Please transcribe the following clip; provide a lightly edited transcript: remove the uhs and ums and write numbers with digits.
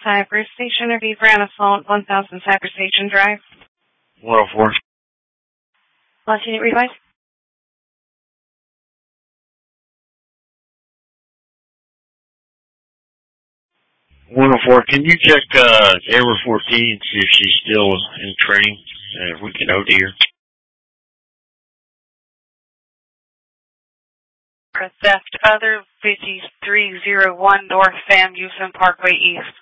Cyber Station, Repeat for an assault, 1000 Cyber Station Drive. 104. Last unit revise. 104, can you check Air 14, see if she's still in training, and if we can OD her? Theft, other 5301 North Van Houston Parkway East.